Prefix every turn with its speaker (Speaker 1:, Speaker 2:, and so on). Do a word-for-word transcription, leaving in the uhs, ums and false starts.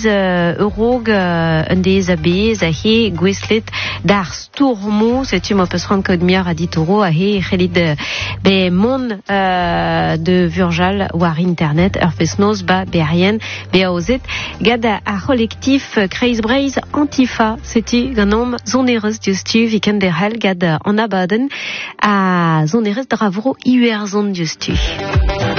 Speaker 1: uh, eurog uh, un des abez a he gweslet d'ar stourmo, setu ma peus ran kod miar a ditoro a he c'helid be mon uh, de Vurjal war internet ur fes noz ba berien be a ozet gad a collectif Kreis Breiz Antifa setu ganom zonerez diustu viken derhel gad an abaden a zonerez dravro iuerzon diustu.